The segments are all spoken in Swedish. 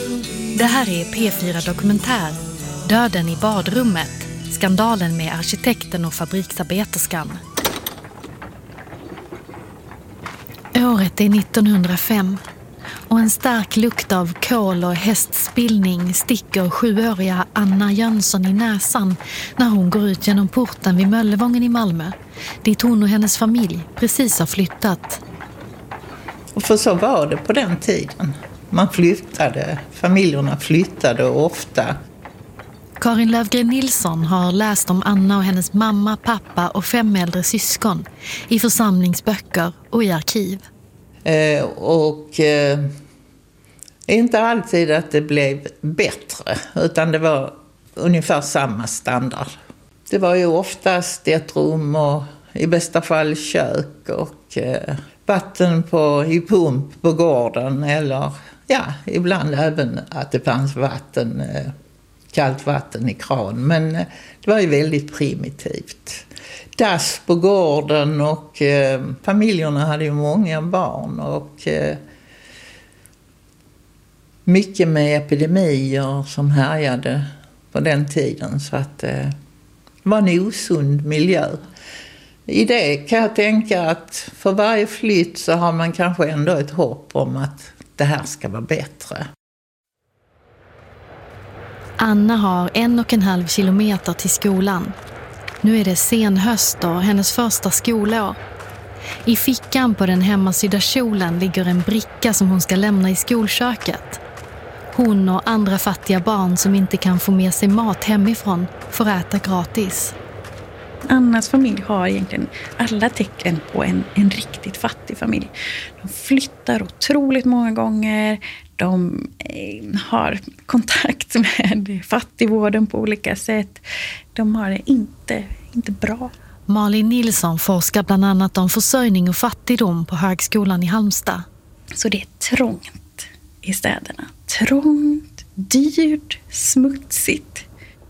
Det här är P4 Dokumentär, Döden i badrummet, skandalen med arkitekten och fabriksarbeterskan. Året är 1905 och en stark lukt av kol och hästspillning sticker 7-åriga Anna Jönsson i näsan när hon går ut genom porten vid Möllevången i Malmö, dit hon och hennes familj precis har flyttat. Och för så var det på den tiden. Familjerna flyttade ofta. Karin Lövgren Nilsson har läst om Anna och hennes mamma, pappa och 5 äldre syskon i församlingsböcker och i arkiv. Inte alltid att det blev bättre, utan det var ungefär samma standard. Det var ju oftast ett rum och i bästa fall kök och vatten i pump på gården, eller ibland även att det fanns vatten, kallt vatten i kran, men det var ju väldigt primitivt. Dass på gården och familjerna hade ju många barn och mycket med epidemier som härjade på den tiden, så att det var en osund miljö. I det kan jag tänka att för varje flytt så har man kanske ändå ett hopp om att det här ska vara bättre. Anna har 1,5 kilometer till skolan. Nu är det sen höst och hennes första skolår. I fickan på den hemmasydda kjolen ligger en bricka som hon ska lämna i skolköket. Hon och andra fattiga barn som inte kan få med sig mat hemifrån får äta gratis. Annas familj har egentligen alla tecken på en riktigt fattig familj. De flyttar otroligt många gånger. De har kontakt med fattigvården på olika sätt. De har det inte bra. Malin Nilsson forskar bland annat om försörjning och fattigdom på högskolan i Halmstad. Så det är trångt i städerna. Trångt, dyrt, smutsigt.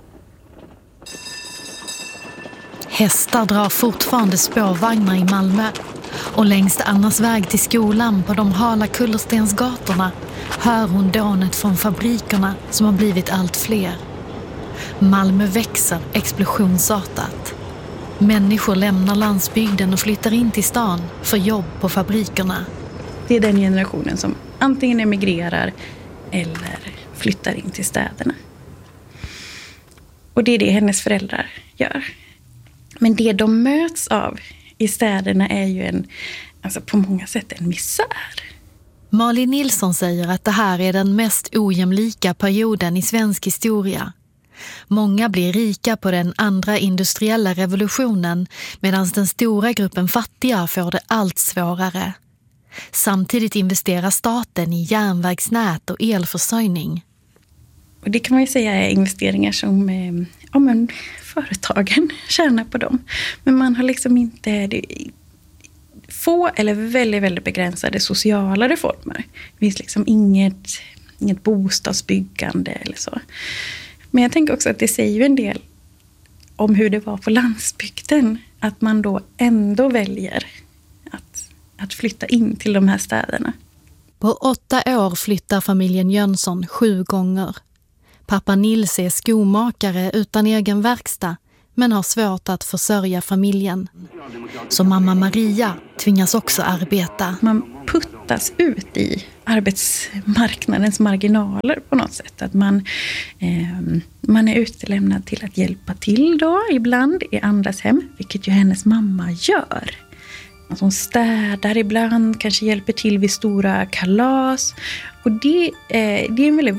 Hästar drar fortfarande spårvagnar i Malmö och längs Annas väg till skolan på de hala kullerstensgatorna hör hon dånet från fabrikerna som har blivit allt fler. Malmö växer explosionsartat. Människor lämnar landsbygden och flyttar in till stan för jobb på fabrikerna. Det är den generationen som antingen emigrerar eller flyttar in till städerna. Och det är det hennes föräldrar gör. Men det de möts av i städerna är ju på många sätt en misär. Malin Nilsson säger att det här är den mest ojämlika perioden i svensk historia. Många blir rika på den andra industriella revolutionen medan den stora gruppen fattiga får det allt svårare. Samtidigt investerar staten i järnvägsnät och elförsörjning. Och det kan man ju säga är investeringar som företagen tjänar på dem. Men man har liksom inte få eller väldigt, väldigt begränsade sociala reformer. Det finns liksom inget bostadsbyggande eller så. Men jag tänker också att det säger ju en del om hur det var på landsbygden. Att man då ändå väljer att flytta in till de här städerna. På 8 år flyttar familjen Jönsson 7 gånger. Pappa Nils är skomakare utan egen verkstad men har svårt att försörja familjen. Så mamma Maria tvingas också arbeta. Man puttas ut i arbetsmarknadens marginaler på något sätt. Att man är utelämnad till att hjälpa till då ibland i andras hem, vilket ju hennes mamma gör. Alltså hon städar ibland, kanske hjälper till vid stora kalas. Och det är en väldigt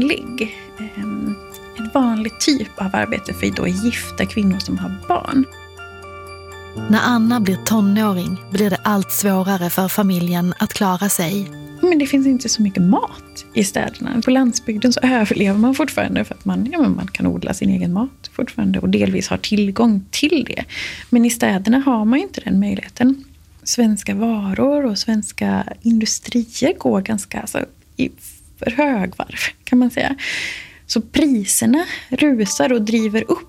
en vanlig typ av arbete för då gifta kvinnor som har barn. När Anna blir tonåring blir det allt svårare för familjen att klara sig. Men det finns inte så mycket mat i städerna. På landsbygden så överlever man fortfarande för att man kan odla sin egen mat fortfarande och delvis har tillgång till det. Men i städerna har man inte den möjligheten. Svenska varor och svenska industrier går ganska i för högvarv kan man säga. Så priserna rusar och driver upp.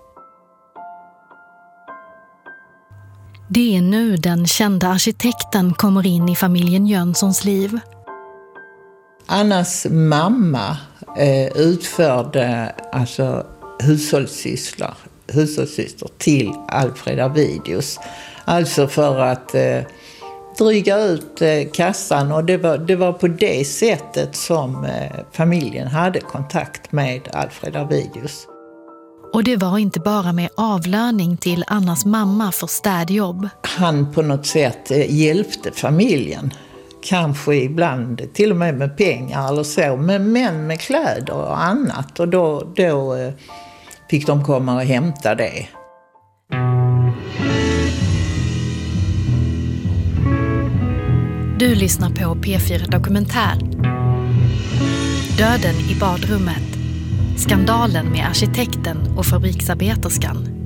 Det är nu den kända arkitekten kommer in i familjen Jönssons liv. Annas mamma utförde alltså hushållssyster till Alfred Arvidius. Alltså för att dryga ut kassan, och det var på det sättet som familjen hade kontakt med Alfred Arvidius. Och det var inte bara med avlöning till Annas mamma för städjobb. Han på något sätt hjälpte familjen. Kanske ibland till och med pengar eller så. Men med kläder och annat. Och då fick de komma och hämta det. Du lyssnar på P4 Dokumentär. Döden i badrummet. Skandalen med arkitekten och fabriksarbeterskan.